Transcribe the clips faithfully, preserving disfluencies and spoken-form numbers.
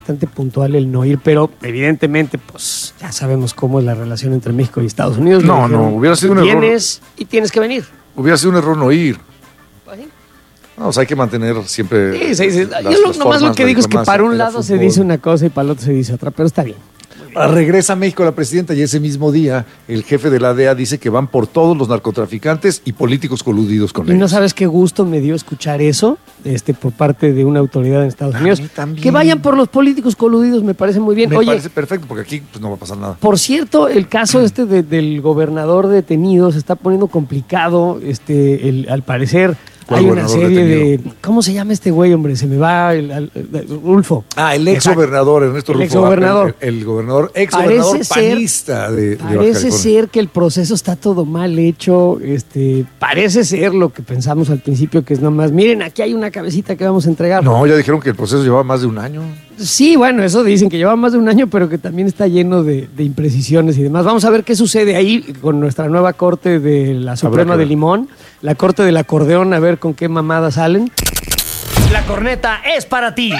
bastante puntual el no ir, pero evidentemente, pues ya sabemos cómo es la relación entre México y Estados Unidos. No, no, hubiera sido un error. Tienes y tienes que venir. Hubiera sido un error no ir. Pues sí. No, o sea, hay que mantener siempre. Sí, sí, sí. Las, Yo lo, las nomás lo que digo es que para un lado se fútbol. dice una cosa y para el otro se dice otra, pero está bien. Regresa a México la presidenta y ese mismo día el jefe de la D E A dice que van por todos los narcotraficantes y políticos coludidos con Y ellos. no sabes qué gusto me dio escuchar eso este, por parte de una autoridad en Estados A Unidos. mí también. Que vayan por los políticos coludidos me parece muy bien. Me Oye, parece perfecto porque aquí pues, no va a pasar nada. por cierto, el caso este de- del gobernador detenido se está poniendo complicado. Este, el- al parecer ¿Cuál hay una gobernador serie detenido? de... ¿Cómo se llama este güey, hombre? Se me va el, el- el- Rulfo. Ah, el ex gobernador Ernesto El Rulfo. exgobernador. El, el gobernador, ex Parece gobernador ser- panista de, de Baja Parece California. ser que el proceso está todo mal hecho. Este, parece ser lo que pensamos al principio, que es nomás, miren, aquí hay una cabecita que vamos a entregar. No, ya dijeron que el proceso llevaba más de un año. Sí, bueno, eso dicen que lleva más de un año, pero que también está lleno de, de imprecisiones y demás. Vamos a ver qué sucede ahí con nuestra nueva corte de la Suprema que de ver. Limón, la corte del acordeón, a ver con qué mamadas salen. La corneta es para ti.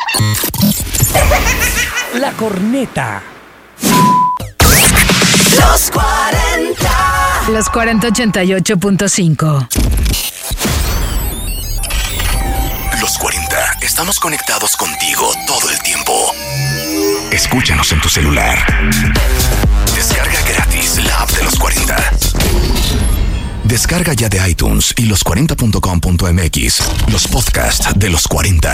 La corneta. Los cuarenta. Los cuarenta ochenta y ocho punto cinco. Los cuarenta. Estamos conectados contigo todo el tiempo. Escúchanos en tu celular. Descarga gratis la app de Los cuarenta. Descarga ya de iTunes y los cuarenta punto com punto m x los podcasts de Los cuarenta.